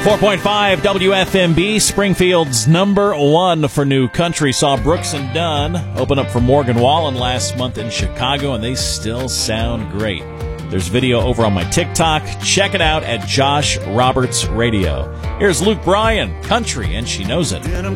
4.5 WFMB, Springfield's number one for new country, saw Brooks and Dunn open up for Morgan Wallen last month in Chicago, and they still sound great. There's video over on my TikTok. Check it out at Josh Roberts Radio. Here's Luke Bryan, Country, and She Knows It.